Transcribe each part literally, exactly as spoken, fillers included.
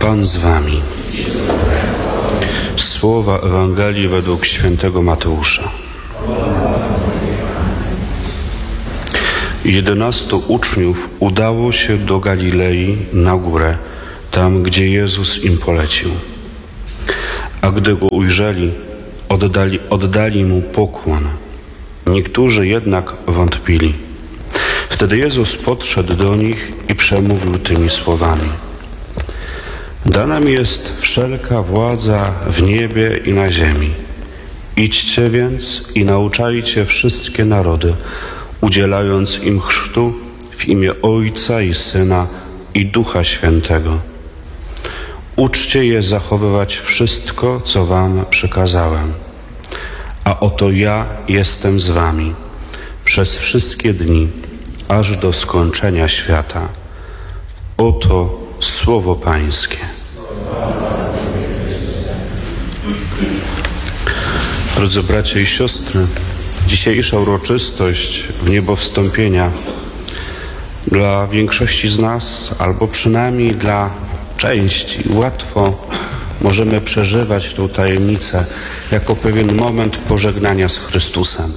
Pan z wami. Słowa Ewangelii według świętego Mateusza. Jedenastu uczniów udało się do Galilei na górę, tam gdzie Jezus im polecił. A gdy go ujrzeli, oddali, oddali mu pokłon. Niektórzy jednak wątpili. Wtedy Jezus podszedł do nich i przemówił tymi słowami. Dana mi jest wszelka władza w niebie i na ziemi. Idźcie więc i nauczajcie wszystkie narody, udzielając im chrztu w imię Ojca i Syna i Ducha Świętego. Uczcie je zachowywać wszystko, co wam przykazałem. A oto ja jestem z wami przez wszystkie dni, aż do skończenia świata. Oto Słowo Pańskie. Drodzy bracia i siostry, dzisiejsza uroczystość w niebo wstąpienia dla większości z nas, albo przynajmniej dla części, łatwo możemy przeżywać tę tajemnicę jako pewien moment pożegnania z Chrystusem.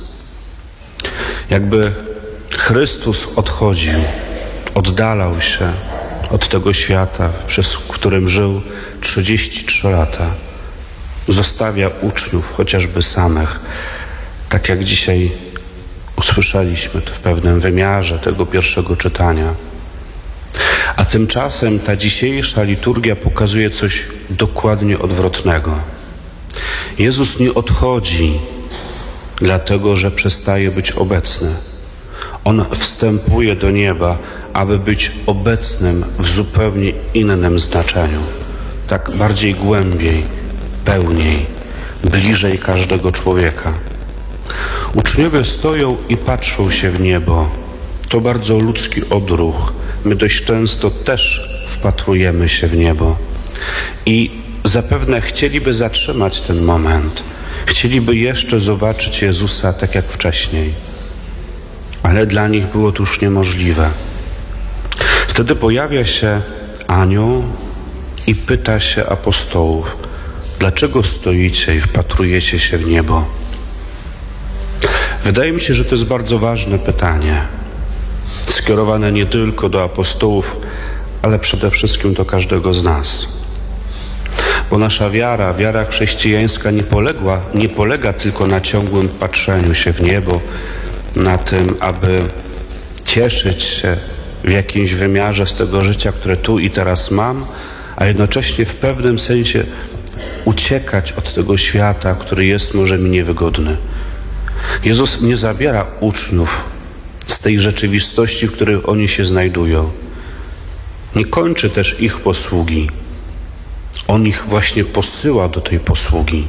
Jakby Chrystus odchodził, oddalał się od tego świata, przez którym żył trzydzieści trzy lata. Zostawia uczniów chociażby samych, tak jak dzisiaj usłyszeliśmy to w pewnym wymiarze tego pierwszego czytania. A tymczasem ta dzisiejsza liturgia pokazuje coś dokładnie odwrotnego. Jezus nie odchodzi dlatego, że przestaje być obecny. On wstępuje do nieba, aby być obecnym w zupełnie innym znaczeniu. Tak bardziej głębiej, pełniej, bliżej każdego człowieka. Uczniowie stoją i patrzą się w niebo. To bardzo ludzki odruch. My dość często też wpatrujemy się w niebo. I zapewne chcieliby zatrzymać ten moment. Chcieliby jeszcze zobaczyć Jezusa tak jak wcześniej. Ale dla nich było to już niemożliwe. Wtedy pojawia się anioł i pyta się apostołów: dlaczego stoicie i wpatrujecie się w niebo? Wydaje mi się, że to jest bardzo ważne pytanie, skierowane nie tylko do apostołów, ale przede wszystkim do każdego z nas. Bo nasza wiara, wiara chrześcijańska nie poległa, nie polega tylko na ciągłym patrzeniu się w niebo, na tym, aby cieszyć się w jakimś wymiarze z tego życia, które tu i teraz mam, a jednocześnie w pewnym sensie uciekać od tego świata, który jest może mi niewygodny. Jezus nie zabiera uczniów z tej rzeczywistości, w której oni się znajdują. Nie kończy też ich posługi. On ich właśnie posyła do tej posługi.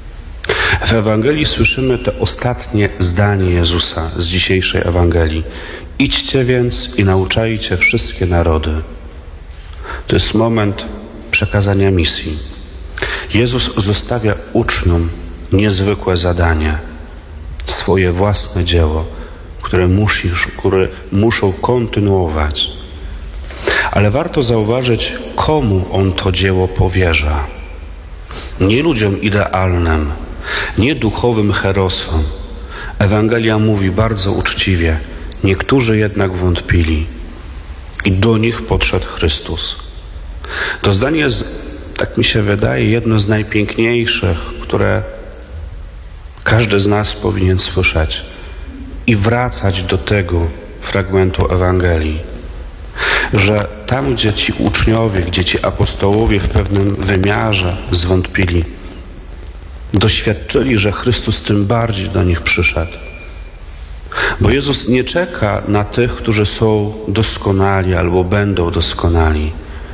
W Ewangelii słyszymy te ostatnie zdanie Jezusa z dzisiejszej Ewangelii. Idźcie więc i nauczajcie wszystkie narody. To jest moment przekazania misji. Jezus zostawia uczniom niezwykłe zadanie, swoje własne dzieło, które, musi, które muszą kontynuować. Ale warto zauważyć, komu On to dzieło powierza. Nie ludziom idealnym, nie duchowym herosom. Ewangelia mówi bardzo uczciwie, niektórzy jednak wątpili i do nich podszedł Chrystus. To zdanie jest, tak mi się wydaje, jedno z najpiękniejszych, które każdy z nas powinien słyszeć i wracać do tego fragmentu Ewangelii, że tam, gdzie ci uczniowie, gdzie ci apostołowie w pewnym wymiarze zwątpili, doświadczyli, że Chrystus tym bardziej do nich przyszedł. Bo Jezus nie czeka na tych, którzy są doskonali albo będą doskonali.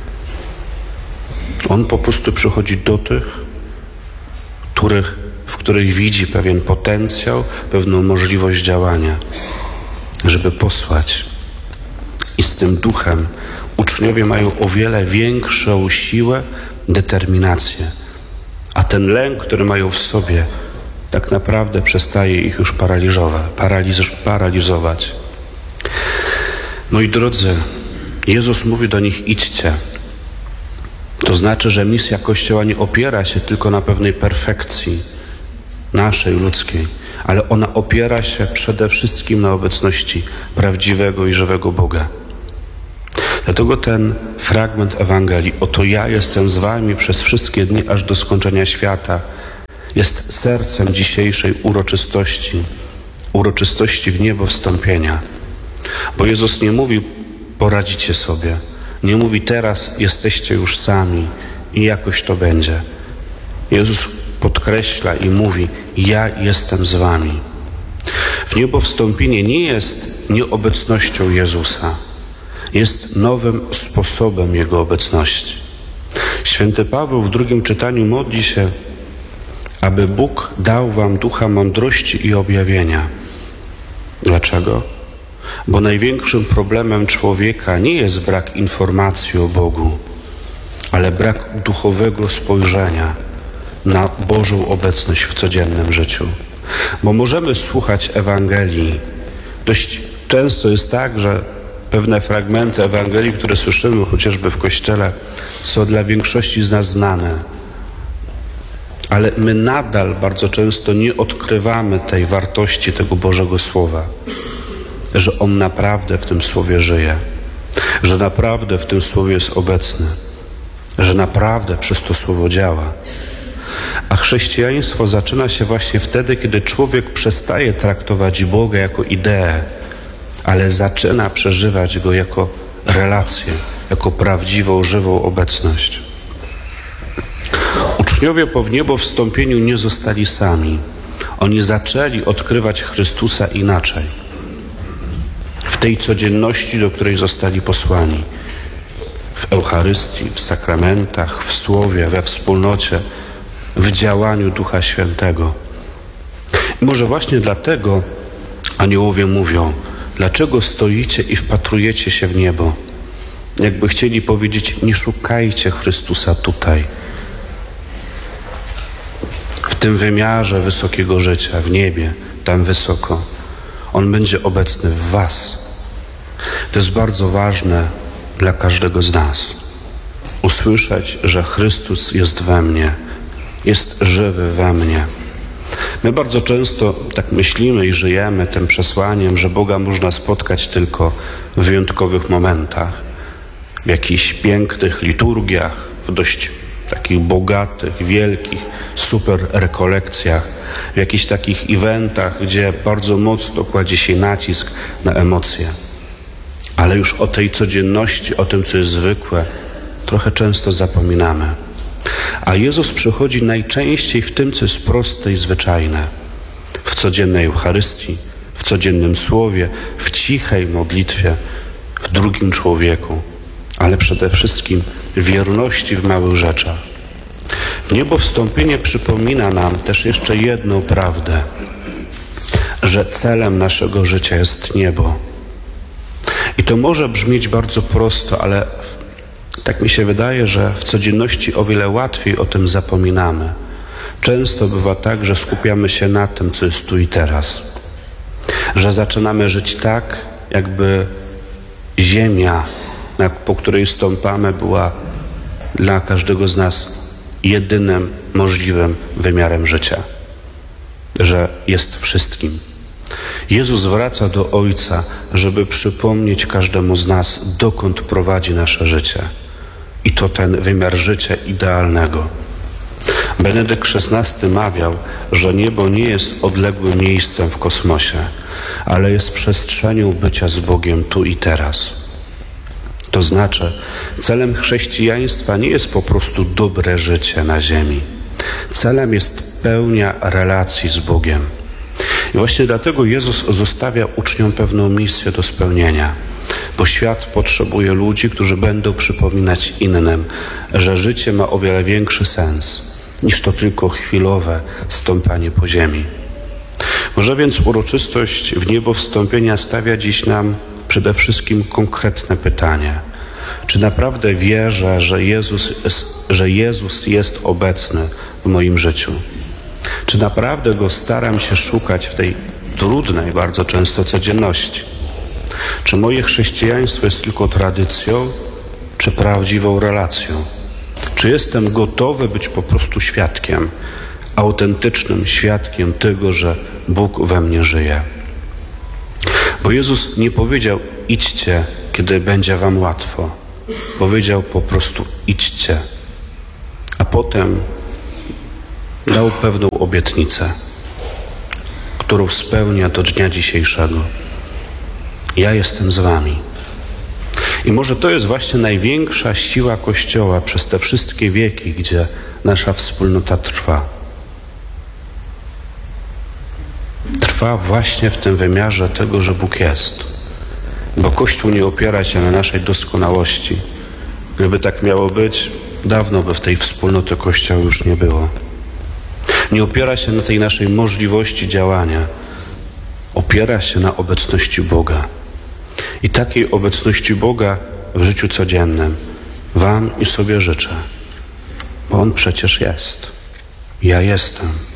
On po prostu przychodzi do tych, których, w których widzi pewien potencjał, pewną możliwość działania, żeby posłać. I z tym duchem uczniowie mają o wiele większą siłę, determinację. A ten lęk, który mają w sobie, tak naprawdę przestaje ich już paraliżować. Paraliz- paraliżować. Moi drodzy, Jezus mówi do nich: idźcie. To znaczy, że misja Kościoła nie opiera się tylko na pewnej perfekcji naszej, ludzkiej, ale ona opiera się przede wszystkim na obecności prawdziwego i żywego Boga. Dlatego ten fragment Ewangelii, oto ja jestem z wami przez wszystkie dni aż do skończenia świata, jest sercem dzisiejszej uroczystości, uroczystości w niebo wstąpienia. Bo Jezus nie mówi, poradzicie sobie, nie mówi, teraz jesteście już sami i jakoś to będzie. Jezus podkreśla i mówi, ja jestem z wami. W niebo wstąpienie nie jest nieobecnością Jezusa, jest nowym sposobem Jego obecności. Święty Paweł w drugim czytaniu modli się, aby Bóg dał wam ducha mądrości i objawienia. Dlaczego? Bo największym problemem człowieka nie jest brak informacji o Bogu, ale brak duchowego spojrzenia na Bożą obecność w codziennym życiu. Bo możemy słuchać Ewangelii. Dość często jest tak, że pewne fragmenty Ewangelii, które słyszymy chociażby w Kościele, są dla większości z nas znane. Ale my nadal bardzo często nie odkrywamy tej wartości tego Bożego Słowa. Że On naprawdę w tym Słowie żyje. Że naprawdę w tym Słowie jest obecny. Że naprawdę przez to Słowo działa. A chrześcijaństwo zaczyna się właśnie wtedy, kiedy człowiek przestaje traktować Boga jako ideę, ale zaczyna przeżywać Go jako relację, jako prawdziwą, żywą obecność. Uczniowie po wniebowstąpieniu nie zostali sami. Oni zaczęli odkrywać Chrystusa inaczej. W tej codzienności, do której zostali posłani. W Eucharystii, w sakramentach, w Słowie, we wspólnocie, w działaniu Ducha Świętego. I może właśnie dlatego aniołowie mówią, dlaczego stoicie i wpatrujecie się w niebo? Jakby chcieli powiedzieć, nie szukajcie Chrystusa tutaj, w tym wymiarze wysokiego życia, w niebie, tam wysoko. On będzie obecny w was. To jest bardzo ważne dla każdego z nas. Usłyszeć, że Chrystus jest we mnie, jest żywy we mnie. My bardzo często tak myślimy i żyjemy tym przesłaniem, że Boga można spotkać tylko w wyjątkowych momentach, w jakichś pięknych liturgiach, w dość takich bogatych, wielkich, super rekolekcjach, w jakichś takich eventach, gdzie bardzo mocno kładzie się nacisk na emocje. Ale już o tej codzienności, o tym, co jest zwykłe, trochę często zapominamy. A Jezus przychodzi najczęściej w tym, co jest proste i zwyczajne. W codziennej Eucharystii, w codziennym Słowie, w cichej modlitwie, w drugim człowieku, ale przede wszystkim wierności w małych rzeczach. Niebowstąpienie przypomina nam też jeszcze jedną prawdę, że celem naszego życia jest niebo. I to może brzmieć bardzo prosto, ale tak mi się wydaje, że w codzienności o wiele łatwiej o tym zapominamy. Często bywa tak, że skupiamy się na tym, co jest tu i teraz. Że zaczynamy żyć tak, jakby ziemia, po której stąpamy, była dla każdego z nas jedynym możliwym wymiarem życia. Że jest wszystkim. Jezus wraca do Ojca, żeby przypomnieć każdemu z nas, dokąd prowadzi nasze życie. I to ten wymiar życia idealnego. Benedykt szesnasty mawiał, że niebo nie jest odległym miejscem w kosmosie, ale jest przestrzenią bycia z Bogiem tu i teraz. To znaczy, celem chrześcijaństwa nie jest po prostu dobre życie na ziemi. Celem jest pełnia relacji z Bogiem. I właśnie dlatego Jezus zostawia uczniom pewną misję do spełnienia, bo świat potrzebuje ludzi, którzy będą przypominać innym, że życie ma o wiele większy sens niż to tylko chwilowe stąpanie po ziemi. Może więc uroczystość w niebo wstąpienia stawia dziś nam przede wszystkim konkretne pytanie. Czy naprawdę wierzę, że Jezus, że Jezus jest obecny w moim życiu? Czy naprawdę Go staram się szukać w tej trudnej bardzo często codzienności? Czy moje chrześcijaństwo jest tylko tradycją, czy prawdziwą relacją? Czy jestem gotowy być po prostu świadkiem, autentycznym świadkiem tego, że Bóg we mnie żyje? Bo Jezus nie powiedział: idźcie, kiedy będzie wam łatwo. Powiedział po prostu: idźcie. A potem dał pewną obietnicę, którą spełnia do dnia dzisiejszego. Ja jestem z wami. I może to jest właśnie największa siła Kościoła przez te wszystkie wieki, gdzie nasza wspólnota trwa. Trwa właśnie w tym wymiarze tego, że Bóg jest. Bo Kościół nie opiera się na naszej doskonałości. Gdyby tak miało być, dawno by w tej wspólnoty Kościoła już nie było. Nie opiera się na tej naszej możliwości działania. Opiera się na obecności Boga. I takiej obecności Boga w życiu codziennym wam i sobie życzę. Bo On przecież jest. Ja jestem.